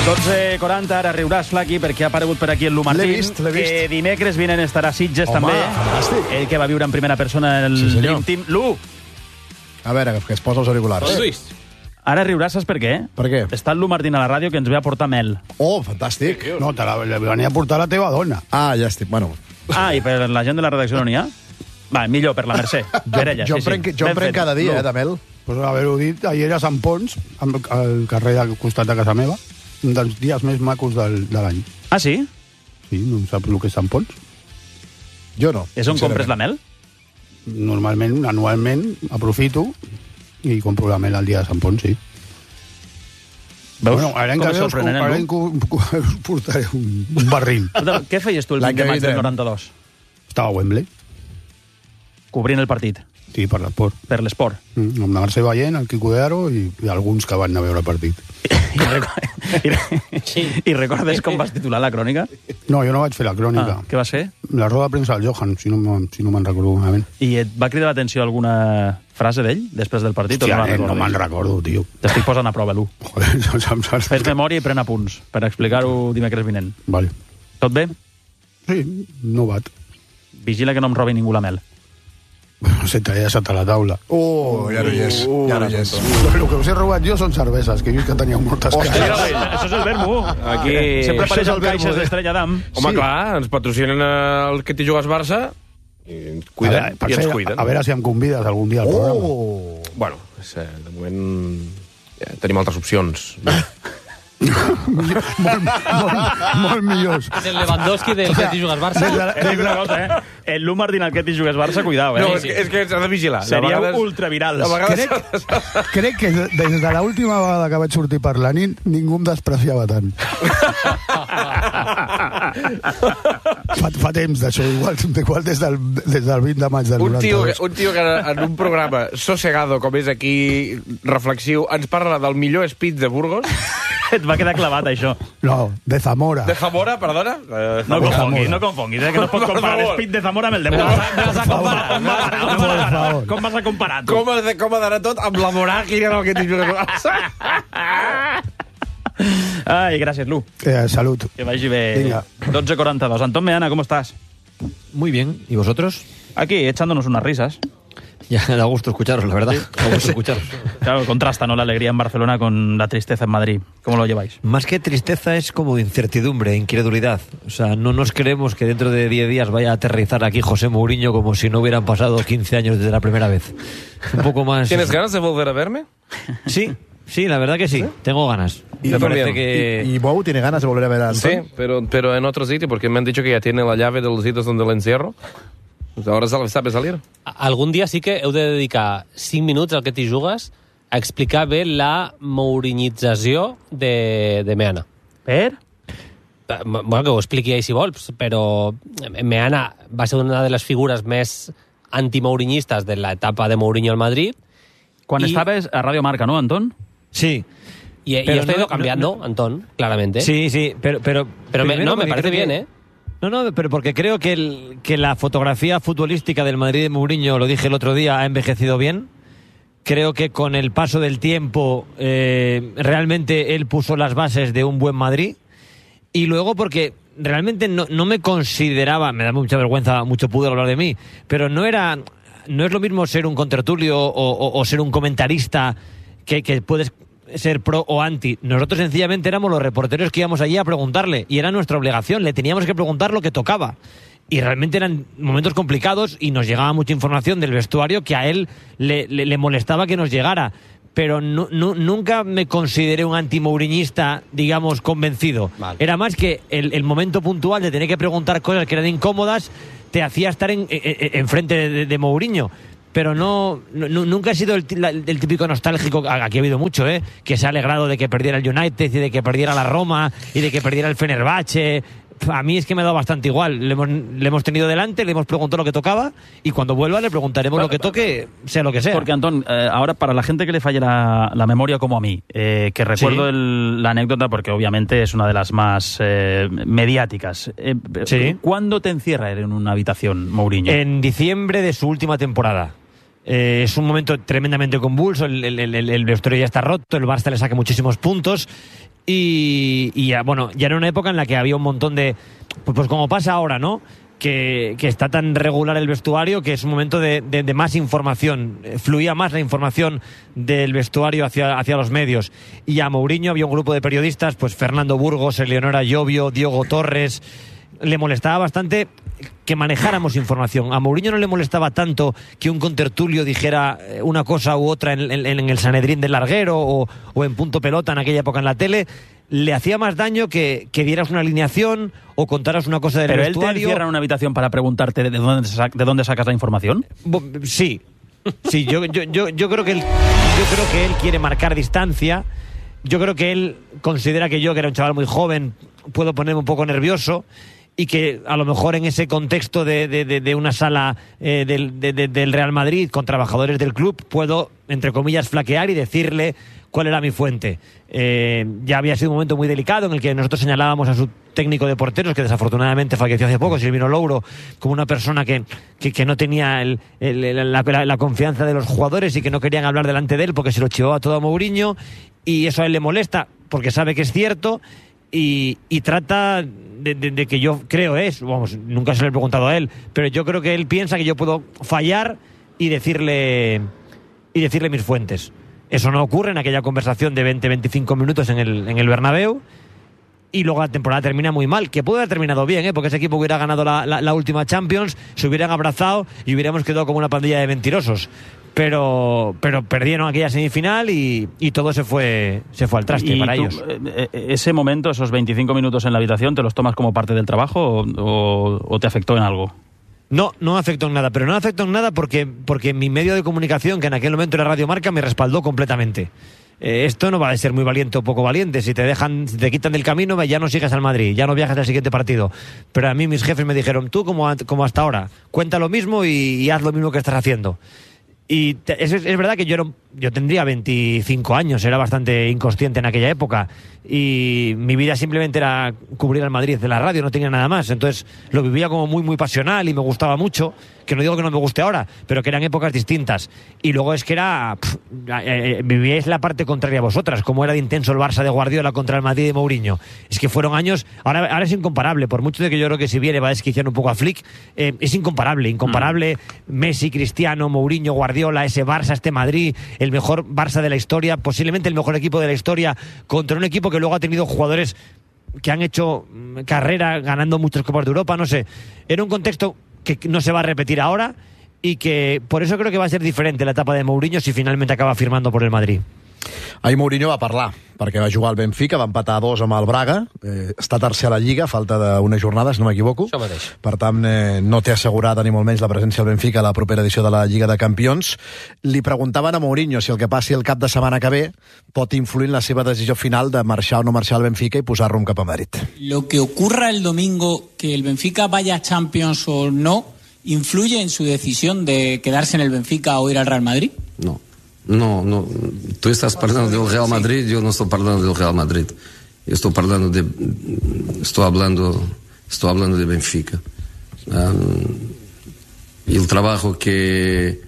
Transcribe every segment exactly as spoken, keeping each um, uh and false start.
dotze quaranta, ara riuràs, Flaqui, perquè ha aparegut per aquí el Lu Martín, L'he vist, l'he vist. que dimecres vinent estarà a Sitges. Home, també. fantàstic. Ell que va viure en primera persona el Sí, senyor. Dream Team. Lu, A veure, que es posa els auriculars. ara riuràs, saps per què? Per què? Està el Lu Martín a la ràdio que ens ve a portar mel. Oh, fantàstic. No, te la, la venia a portar la teva dona. Ah, ja estic, bueno. Ah, i per la gent de la redacció no n'hi ha? Va, millor, per la Mercè. Per ella, jo sí, sí. prenc, jo Ben en prenc fet, cada dia, Lu. eh, de mel. Pues haver-ho dit, ahir a Sant Pons, al carrer del costat de casa meva, un dels dies més macos del, de l'any. Ah, sí? Sí, no saps el que és Sant Pons? Jo no. És on compres la mel? Normalment, anualment, aprofito i compro la mel al dia de Sant Pons, sí. Veus? Bueno, ara en Com és canvi us, sorprenent, ara Lu? en cu- us portaré un, un barril. Escolta, què feies tu el L'any vint de que maig del vindrem. noranta-dos? Estava a Wembley, Cobrint el partit, sí, per l'esport. per l'esport. Mm, amb la Mercè Ballent, el Quico de Aro i, i alguns que van anar a veure el partit. I, reco I, I recordes com vas titular la crònica? No, jo no vaig fer la crònica. Ah, què va ser? La roda de premsa del Johan, si no, me'n- si no me'n recordo malament. I et va cridar l'atenció alguna frase d'ell després del partit? o Hòstia, no, nen, no recordes? me'n recordo, tio. T'estic posant a prova, Lu. Joder, no saps... saps- Fes memòria i pren apunts per explicar-ho dimecres vinent. Vale. Tot bé? Sí, no bat. Vigila que no em robi ningú la mel. Se t'ha deixat a la taula. Oh, ja no hi és. Ja no hi és. El que us he robat jo són cerveses, que he vist que teníeu moltes Hòstia, caixes. Això és el vermo. Aquí... Sempre Això apareix és el el caixes vermo, eh? d'Estrella d'Am. Home, Sí. clar, ens patrocinen el que t'hi jugues Barça i ens A cuiden, veure, per i ens cert, cuiden. a veure si em convides algun dia al programa. Oh! Bueno, és, eh, de moment ja tenim altres opcions. molt, molt, molt millors. És el Lewandowski del que t'hi jugues Barça. Des de, la- Et dic una cosa, eh? El Lu Martín al que t'hi jugues Barça, cuidao, eh? No, és que, és que s'ha de vigilar. Seríeu De vegades- ultravirals. de vegades Crec, crec que des de l'última vegada que vaig sortir per la nit ningú em despreciava tant. fa, fa temps d'això, igual, igual des, del, des del vint de maig del un tio, noranta-dos. un tio que en un programa sossegado, com és aquí, reflexiu, ens parla del millor speech de Burgos, Et va quedar clavat, això. No, de Zamora. de Zamora, perdona. Eh, No Zamora. confonguis, no confonguis, eh? Que no es pot Per comparar favor. l'Espit de Zamora amb el de Me Burgos. vas a- me vas a comparar, On vas a- on vas a- Per favor. Com vas a comparar, tu? Com ha de- com ha d'anar tot amb la Moràquia en el que t'hi jugues Barça. Ai, gràcies, Lu. Eh, salut. Que vagi bé. Vinga. dotze cuarenta y dos. Antón Meana, ¿cómo estás? Muy bien. ¿Y vosotros? Aquí, echándonos unas risas. Ya da gusto escucharos, la verdad. Da gusto escucharos. Claro, contrasta, ¿no? La alegría en Barcelona con la tristeza en Madrid. ¿Cómo lo lleváis? Más que tristeza es como incertidumbre, incredulidad. O sea, no nos creemos que dentro de diez días vaya a aterrizar aquí José Mourinho como si no hubieran pasado quince años desde la primera vez. Un poco más... ¿Tienes ganas de volver a verme? Sí, sí, la verdad que sí. Tengo ganas. Y, Me parece también. que... y, y Mou tiene ganas de volver a ver a Antón. Sí, pero, pero en otro sitio, porque me han dicho que ya tiene la llave de los sitios donde lo encierro. Pues ahora sabe sabe salir. Algun dia sí que heu de dedicar cinc minuts al que t'hi jugues a explicar bé la mourinització de, de Meana. Per? Eh, Bueno, que ho expliqui ell si vols, però Meana va ser una de les figures més antimourinhistes de l'etapa de Mourinho al Madrid. Cuando Y- estabas a Radio Marca, ¿no, Antón? Sí. Y, y Pero esto ha ido no- cambiando, no- Antón, claramente. Sí, sí, pero... Pero, Pero me- primero no, me porque parece creo bien, que- ¿eh? No, no, pero porque creo que, el, que la fotografía futbolística del Madrid de Mourinho, lo dije el otro día, ha envejecido bien. Creo que con el paso del tiempo eh, realmente él puso las bases de un buen Madrid. Y luego porque realmente no, no me consideraba, me da mucha vergüenza, mucho pudor hablar de mí, pero no era, no es lo mismo ser un contertulio o, o, o ser un comentarista que, que puedes ser pro o anti. Nosotros sencillamente éramos los reporteros que íbamos allí a preguntarle y era nuestra obligación, le teníamos que preguntar lo que tocaba. Y realmente eran momentos complicados y nos llegaba mucha información del vestuario que a él le, le, le molestaba que nos llegara. Pero nu, nu, nunca me consideré un anti-mouriñista, digamos, convencido. Vale. Era más que el, el momento puntual de tener que preguntar cosas que eran incómodas te hacía estar en, en, en frente de, de Mourinho. Pero no, no, nunca he sido el, la- el típico nostálgico, aquí ha habido mucho, ¿eh? Que se ha alegrado de que perdiera el United y de que perdiera la Roma y de que perdiera el Fenerbahce. A mí es que me ha dado bastante igual. Le hemos, le hemos tenido delante, le hemos preguntado lo que tocaba y cuando vuelva le preguntaremos lo que toque, sea lo que sea. Porque, Antón, eh, ahora para la gente que le falle la, la memoria como a mí, eh, que recuerdo Sí. el- la anécdota porque obviamente es una de las más eh, mediáticas. Eh, Sí. ¿Cuándo te encierra él en una habitación, Mourinho? En diciembre de su última temporada. Eh, es un momento tremendamente convulso, el, el, el, el vestuario ya está roto, el Barça le saca muchísimos puntos y, y ya, bueno, ya era una época en la que había un montón de, pues, pues como pasa ahora, ¿no? Que, que está tan regular el vestuario que es un momento de, de, de más información, fluía más la información del vestuario hacia, hacia los medios. Y a Mourinho había un grupo de periodistas, pues Fernando Burgos, Eleonora Llobio, Diego Torres. Le molestaba bastante que manejáramos información. A Mourinho no le molestaba tanto que un contertulio dijera una cosa u otra en, en, en el Sanedrín del Larguero o, o en Punto Pelota en aquella época en la tele. Le hacía más daño que, que dieras una alineación o contaras una cosa del ¿Pero vestuario. él te encierra en una habitación para preguntarte de dónde, de dónde sacas la información? Sí, sí, yo, yo, yo, yo, creo que él, yo creo que él quiere marcar distancia. Yo creo que él considera que yo, que era un chaval muy joven, puedo ponerme un poco nervioso y que a lo mejor en ese contexto de, de, de, de una sala eh, del, de, de, del Real Madrid con trabajadores del club puedo, entre comillas, flaquear y decirle cuál era mi fuente. Eh, ya había sido un momento muy delicado en el que nosotros señalábamos a su técnico de porteros, que desafortunadamente falleció hace poco, Silvino Louro, como una persona que, que, que no tenía el, el, la, la, la confianza de los jugadores y que no querían hablar delante de él porque se lo chivaba todo a Mourinho, y eso a él le molesta porque sabe que es cierto. Y, y trata de, de, de que yo creo es, vamos, nunca se lo he preguntado a él, pero yo creo que él piensa que yo puedo fallar y decirle y decirle mis fuentes. Eso no ocurre en aquella conversación de veinte a veinticinco minutos en el, en el Bernabéu, y luego la temporada termina muy mal, que puede haber terminado bien, ¿eh? Porque ese equipo hubiera ganado la, la, la última Champions, se hubieran abrazado y hubiéramos quedado como una pandilla de mentirosos. Pero, pero perdieron aquella semifinal y, y todo se fue, se fue al traste para tú, ellos. Eh, ese momento, esos veinticinco minutos en la habitación, ¿te los tomas como parte del trabajo o, o, o te afectó en algo? No, no afectó en nada, pero no afectó en nada porque, porque mi medio de comunicación, que en aquel momento era Radio Marca, me respaldó completamente. Eh, esto no va a ser muy valiente o poco valiente. Si te dejan, si te quitan del camino, ya no sigas al Madrid, ya no viajas al siguiente partido. Pero a mí mis jefes me dijeron, tú como, como hasta ahora, cuenta lo mismo y, y haz lo mismo que estás haciendo. Y te, es, es verdad que yo, era, yo tendría veinticinco años, era bastante inconsciente en aquella época y mi vida simplemente era cubrir al Madrid de la radio, no tenía nada más. Entonces lo vivía como muy muy pasional y me gustaba mucho, que no digo que no me guste ahora, pero que eran épocas distintas. Y luego es que era pff, eh, vivíais la parte contraria a vosotras, como era de intenso el Barça de Guardiola contra el Madrid de Mourinho. Es que fueron años, ahora, ahora es incomparable, por mucho de que yo creo que si viene va a desquiciar un poco a Flick, eh, es incomparable, incomparable mm. Messi, Cristiano, Mourinho, Guardiola, ese Barça, este Madrid, el mejor Barça de la historia, posiblemente el mejor equipo de la historia, contra un equipo que luego ha tenido jugadores que han hecho carrera ganando muchas Copas de Europa, no sé. Era un contexto que no se va a repetir ahora y que por eso creo que va a ser diferente la etapa de Mourinho si finalmente acaba firmando por el Madrid. Ahir Mourinho va parlar, perquè va jugar al Benfica, va empatar a dos amb el Braga, eh, està tercer a la Lliga, falta d'unes jornades, no m'equivoco. Això mateix. Per tant, eh, no té assegurada ni molt menys la presència al Benfica a la propera edició de la Lliga de Campions. Li preguntaven a Mourinho si el que passi el cap de setmana que ve pot influir en la seva decisió final de marxar o no marxar al Benfica i posar rumb cap a Madrid. Lo que ocurra el domingo, que el Benfica vaya a Champions o no, ¿influye en su decisión de quedarse en el Benfica o ir al Real Madrid? No. No, no, tú estás hablando del Real Madrid, yo no estoy hablando del Real Madrid. Yo estoy hablando de, estoy hablando, estoy hablando de Benfica. Um, y el trabajo que,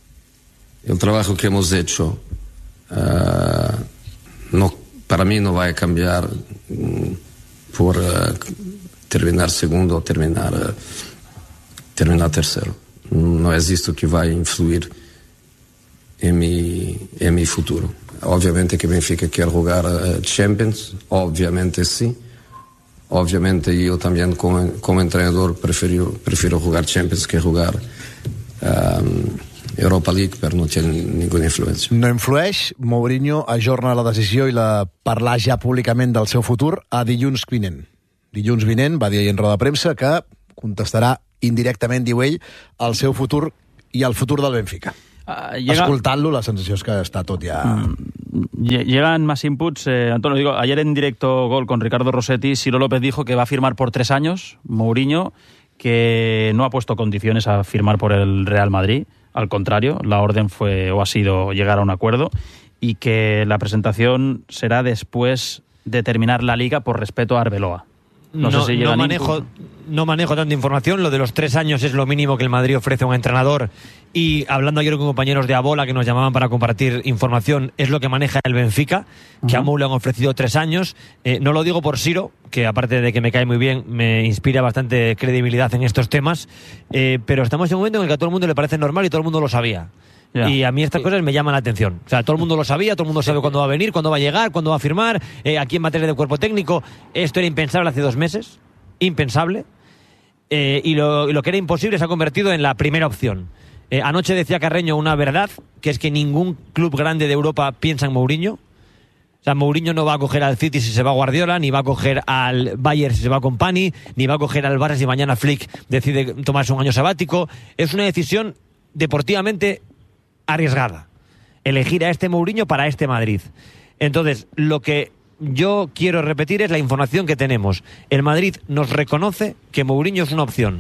el trabajo que hemos hecho, uh, no, para mí no va a cambiar um, por uh, terminar segundo o terminar, uh, terminar tercero. No es esto que va a influir en mi, en mi futuro. Obviamente que Benfica quiere jugar uh, Champions, obviamente sí. Obviamente yo también como, como entrenador prefiero, prefiero jugar Champions que jugar um, Europa League, però no té ninguna influència. No influeix, Mourinho ajorna la decisió i la parlar ja públicament del seu futur a dilluns vinent. Dilluns vinent va dir ahir en roda de premsa que contestarà indirectament, diu ell, el seu futur i el futur del Benfica. Uh, llega... Escoltant-lo, la sensació és que està tot ja... Mm, llegan más inputs. Eh, Antonio, digo, ayer en directo Gol con Ricardo Rossetti, Ciro López dijo que va a firmar por tres años, Mourinho, que no ha puesto condiciones a firmar por el Real Madrid. Al contrario, la orden fue o ha sido llegar a un acuerdo y que la presentación será después de terminar la Liga por respeto a Arbeloa. No, no, sé si no llegan manejo, incluso. no manejo tanta información. Lo de los tres años es lo mínimo que el Madrid ofrece a un entrenador. Y hablando ayer con compañeros de Abola que nos llamaban para compartir información, es lo que maneja el Benfica, que uh-huh. a Mou le han ofrecido tres años. Eh, no lo digo por Siro, que aparte de que me cae muy bien, me inspira bastante credibilidad en estos temas. Eh, pero estamos en un momento en el que a todo el mundo le parece normal y todo el mundo lo sabía. Yeah. Y a mí estas cosas me llaman la atención. O sea, todo el mundo lo sabía, todo el mundo sabe cuándo va a venir, cuándo va a llegar, cuándo va a firmar, eh, aquí en materia de cuerpo técnico. Esto era impensable hace dos meses, impensable. Eh, y, lo, y lo que era imposible se ha convertido en la primera opción. Eh, anoche decía Carreño una verdad, que es que ningún club grande de Europa piensa en Mourinho. O sea, Mourinho no va a coger al City si se va Guardiola, ni va a coger al Bayern si se va Company, ni va a coger al Barça si mañana Flick decide tomarse un año sabático. Es una decisión deportivamente arriesgada, elegir a este Mourinho para este Madrid. Entonces, lo que yo quiero repetir es la información que tenemos. El Madrid nos reconoce que Mourinho es una opción.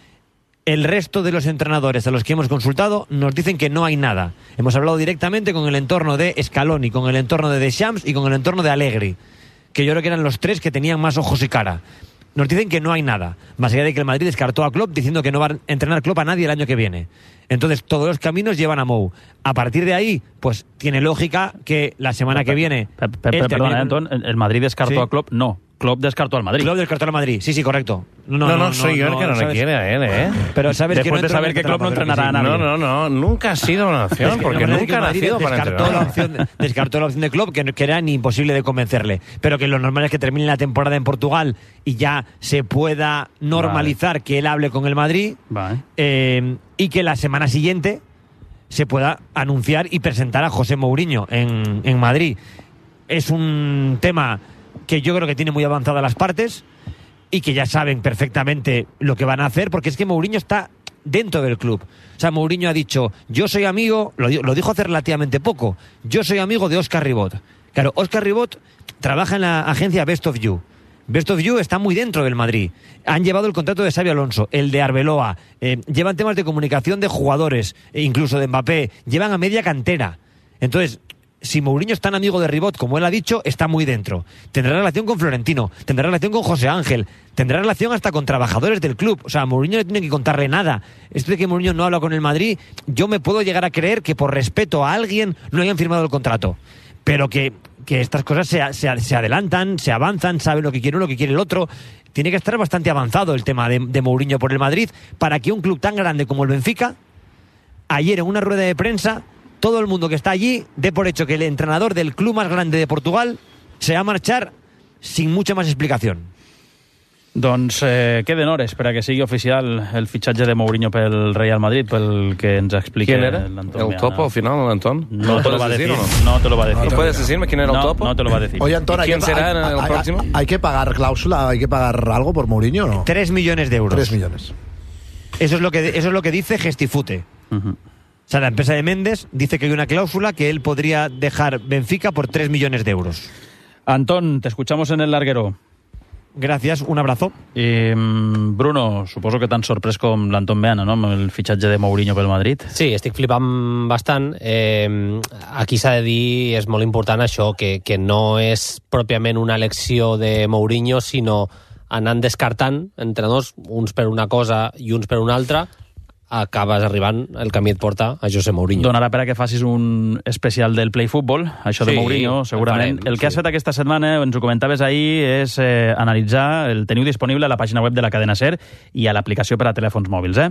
El resto de los entrenadores a los que hemos consultado nos dicen que no hay nada. Hemos hablado directamente con el entorno de Scaloni, con el entorno de Deschamps y con el entorno de Allegri, que yo creo que eran los tres que tenían más ojos y cara. Nos dicen que no hay nada, más allá de que el Madrid descartó a Klopp diciendo que no va a entrenar Klopp a nadie el año que viene. Entonces todos los caminos llevan a Mou. A partir de ahí, pues tiene lógica que la semana que viene... Perdona, Anton, ¿el Madrid descartó ¿Sí? a Klopp? No, Klopp descartó al Madrid. Klopp descartó al Madrid, sí, sí, correcto. No, no, no, no soy yo el que no le quiere a él, ¿eh? Pero sabes Después que no de saber que Klopp no entrenará a nadie. No, no, no, nunca ha sido una opción, Es que porque la nunca ha nacido para descartó entrenar. la opción, descartó la opción de Klopp, que, que era ni imposible de convencerle. Pero que lo normal es que termine la temporada en Portugal y ya se pueda normalizar vale. que él hable con el Madrid vale. eh, y que la semana siguiente se pueda anunciar y presentar a José Mourinho en, en Madrid. Es un tema que yo creo que tiene muy avanzadas las partes y que ya saben perfectamente lo que van a hacer, porque es que Mourinho está dentro del club. O sea, Mourinho ha dicho, yo soy amigo, lo, lo dijo hace relativamente poco, yo soy amigo de Óscar Ribot. Claro, Óscar Ribot trabaja en la agencia Best of You. Best of You está muy dentro del Madrid. Han llevado el contrato de Xabi Alonso, el de Arbeloa, eh, llevan temas de comunicación de jugadores, e incluso de Mbappé, llevan a media cantera. Entonces, si Mourinho es tan amigo de Ribot, como él ha dicho, está muy dentro. Tendrá relación con Florentino, tendrá relación con José Ángel, tendrá relación hasta con trabajadores del club. O sea, a Mourinho no tiene que contarle nada. Esto de que Mourinho no habla con el Madrid, yo me puedo llegar a creer que por respeto a alguien no hayan firmado el contrato. Pero que, que estas cosas se, se, se adelantan, se avanzan, saben lo que quiere uno, lo que quiere el otro. Tiene que estar bastante avanzado el tema de, de Mourinho por el Madrid para que un club tan grande como el Benfica, ayer en una rueda de prensa, todo el mundo que está allí dé por hecho que el entrenador del club más grande de Portugal se va a marchar sin mucha más explicación. Doncs eh, queden hores per a que sigui oficial el fitxatge de Mourinho pel Real Madrid, pel que ens explica ¿Quién era? l'Antón. ¿El topo al final, el Antón? No te lo va a decir, no? no te lo va a decir. ¿No puedes decirme quién era el no, topo? No te lo va a decir. Oye, Antón, ¿Quién hay que, será hay, el hay, próximo? Hay, hay que pagar cláusula, hay que pagar algo por Mourinho, ¿o no? Tres millones de euros. Tres millones. Eso es lo que, eso es lo que dice Gestifute. Uh-huh. O sea, la empresa de Méndez dice que hay una cláusula que él podría dejar Benfica por tres millones de euros. Antón, te escuchamos en el larguero. Gràcies, un abrazo. I, Bruno, suposo que t'han sorprès com l'Anton Meana, no?, amb el fitxatge de Mourinho pel Madrid. Sí, estic flipant bastant. Eh, aquí s'ha de dir, és molt important això, que, que no és pròpiament una elecció de Mourinho, sinó anant descartant entrenadors, uns per una cosa i uns per una altra, acabes arribant, el camí et porta a José Mourinho. Donarà per a que facis un especial del Play Football, això sí, de Mourinho, segurament. El, el que sí. has fet aquesta setmana, ens ho comentaves ahir, és eh, analitzar, el teniu disponible a la pàgina web de la cadena SER i a l'aplicació per a telèfons mòbils. Eh?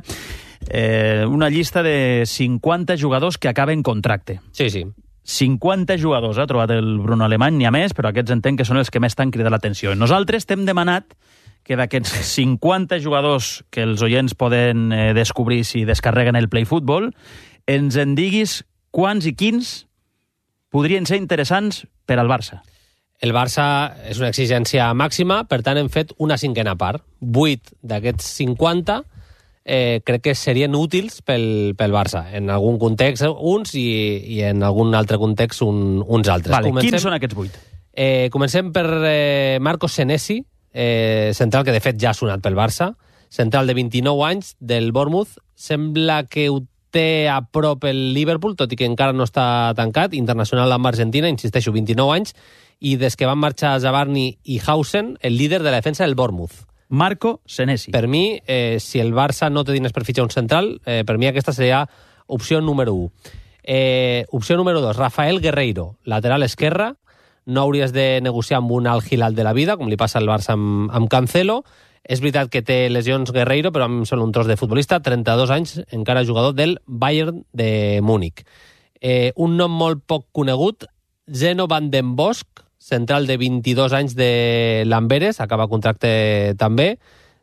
Eh, una llista de cinquanta jugadors que acaben contracte. Sí, sí. cinquanta jugadors, ha trobat el Bruno Alemany, n'hi ha més, però aquests entenc que són els que més t'han cridat l'atenció. Nosaltres t'hem demanat que d'aquests cinquanta jugadors que els oients poden eh, descobrir si descarreguen el Play Football, ens en diguis quants i quins podrien ser interessants per al Barça. El Barça és una exigència màxima, per tant hem fet una cinquena part. Vuit d'aquests cinquanta eh, crec que serien útils pel, pel Barça. En algun context uns i, i en algun altre context un, uns altres. Vale, comencem, quins són aquests vuit? Eh, comencem per eh, Marcos Senesi, Eh, central que de fet ja ha sonat pel Barça, central de vint-i-nou anys del Bournemouth, sembla que ho té a prop el Liverpool, tot i que encara no està tancat, internacional amb Argentina, insisteixo, vint-i-nou anys, i des que van marxar Zabarni i Hausen, el líder de la defensa del Bournemouth. Marco Senesi. Per mi, eh, si el Barça no té diners per fitxar un central, eh, per mi aquesta seria opció número u. Eh, opció número dos, Rafael Guerreiro, lateral esquerra. No hauries de negociar amb un Al Hilal de la vida, com li passa al Barça amb, amb Cancelo. És veritat que té lesions Guerreiro, però a mi em sembla un tros de futbolista, trenta-dos anys, encara jugador del Bayern de Múnich. Eh, un nom molt poc conegut, Zeno van den Bosch, central de vint-i-dos anys de l'Amberes, acaba contracte també.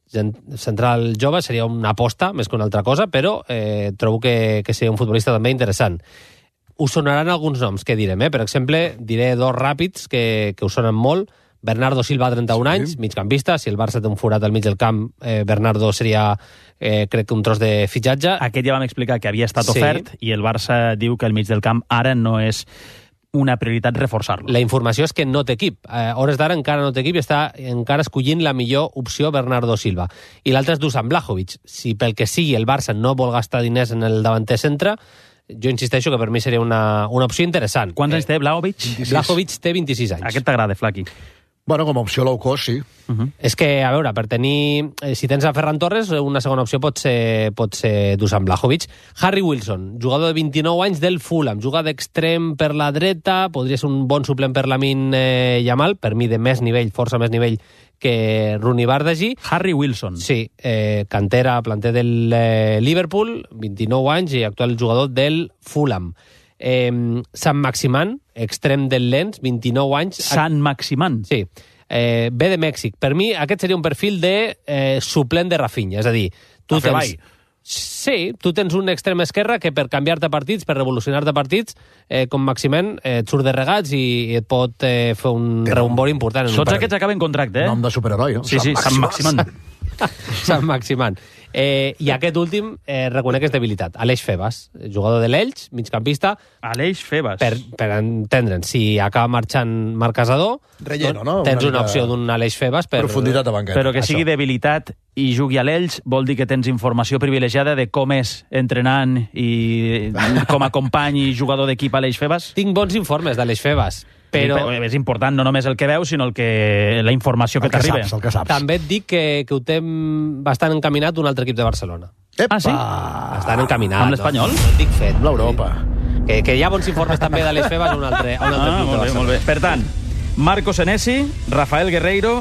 Central jove, seria una aposta més que una altra cosa, però eh, trobo que, que seria un futbolista també interessant. Us sonaran alguns noms que direm, eh? Per exemple, diré dos ràpids que, que us sonen molt. Bernardo Silva, trenta-un sí. anys, migcampista. Si el Barça té un forat al mig del camp, eh, Bernardo seria, eh, crec que un tros de fitxatge. Aquest ja vam explicar que havia estat sí. ofert i el Barça diu que el mig del camp ara no és una prioritat reforçar-lo. La informació és que no té equip. A eh, hores d'ara encara no té equip i està encara escollint la millor opció Bernardo Silva. I l'altre és Dusan Vlahovic. Si pel que sigui el Barça no vol gastar diners en el davanter centre, jo insisteixo que per mi seria una, una opció interessant. Quants eh, anys té Vlahovic? Vlahovic té vint-i-sis anys. Aquest t'agrada, Flaqui? Bueno, com a opció low cost, sí. Uh-huh. És que, a veure, per tenir... Eh, si tens a Ferran Torres, una segona opció pot ser, pot ser Dusan Vlahovic. Harry Wilson, jugador de vint-i-nou anys del Fulham, juga d'extrem per la dreta, podria ser un bon suplent per Lamine eh, Yamal, per mi de més nivell, força més nivell que Rooney Bardghji. Harry Wilson. Sí, eh, cantera, planter del eh, Liverpool, vint-i-nou anys i actual jugador del Fulham. Eh, Sant Maximan, extrem del Lens, vint-i-nou anys. Sant Maximan? Sí. Eh, ve de Mèxic. Per mi aquest seria un perfil de eh, suplent de Rafinha, és a dir, tu tens... Vai. Sí, tu tens un extrem esquerra que per canviar-te partits, per revolucionar-te partits, eh, com Maximan, eh, et surt de regats i et pot eh, fer un reumbori important. Tots un aquests acaben contracte, eh? Nom de superheroi, no? Sí, sí, Sant Maximan. Sant Maximan. Eh, I aquest últim, eh, reconec que és debilitat. Aleix Febas, jugador de l'Elx, migcampista. Aleix Febas. Per, per entendre'n, si acaba marxant Marc Casador, Relleno, no? tens una, una opció d'un Aleix Febas. Per... Profunditat a banqueta. Però que sigui debilitat i jugui a l'Elx vol dir que tens informació privilegiada de com és entrenant i com a company i jugador d'equip Aleix Febas? Tinc bons informes d'Aleix Febas. Però... Sí, és important no només el que veus, sinó el que, la informació que, que t'arriba. saps, el que saps. També et dic que, que ho té bastant encaminat un altre equip de Barcelona. Epa! Ah, sí? Bastant encaminat. Amb l'Espanyol? No, no et dic fet. L'Europa. Que, que hi ha bons informes també d'Aleix Febas a un altre, a un altre Ah, equip de molt bé, Barcelona. molt bé. Per tant, Marco Senesi, Rafael Guerreiro,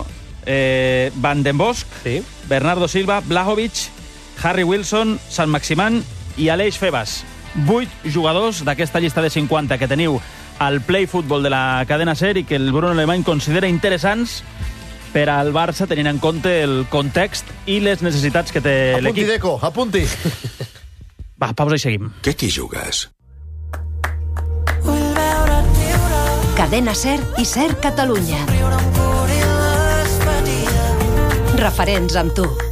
eh, Van den Bosch, Sí. Bernardo Silva, Vlahovic, Harry Wilson, Sant Maximan i Aleix Febas. Vuit jugadors d'aquesta llista de cinquanta que teniu al Play Football de la cadena SER i que el Bruno Alemany considera interessants per al Barça, tenint en compte el context i les necessitats que té Apunti, l'equip. Deco, apunti. Va, pausa i seguim. Què t'hi jugues? Cadena SER i SER Catalunya. Referents amb tu.